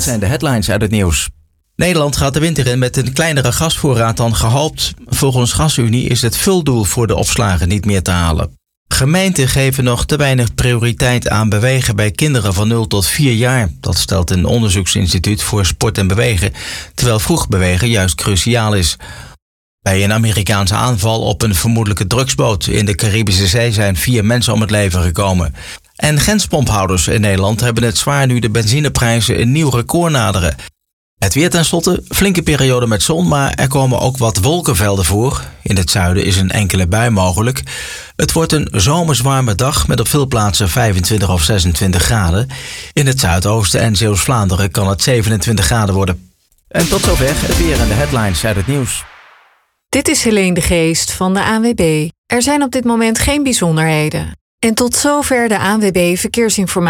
zijn de headlines uit het nieuws. Nederland gaat de winter in met een kleinere gasvoorraad dan gehoopt. Volgens GasUnie is het vuldoel voor de opslagen niet meer te halen. Gemeenten geven nog te weinig prioriteit aan bewegen bij kinderen van 0 tot 4 jaar. Dat stelt een onderzoeksinstituut voor sport en bewegen, terwijl vroeg bewegen juist cruciaal is. Bij een Amerikaanse aanval op een vermoedelijke drugsboot in de Caribische Zee zijn 4 mensen om het leven gekomen. En grenspomphouders in Nederland hebben het zwaar nu de benzineprijzen een nieuw record naderen. Het weer tenslotte, flinke periode met zon, maar er komen ook wat wolkenvelden voor. In het zuiden is een enkele bui mogelijk. Het wordt een zomers warme dag met op veel plaatsen 25 of 26 graden. In het zuidoosten en Zeeuws-Vlaanderen kan het 27 graden worden. En tot zover het weer en de headlines uit het nieuws. Dit is Helene de Geest van de ANWB. Er zijn op dit moment geen bijzonderheden. En tot zover de ANWB Verkeersinformatie.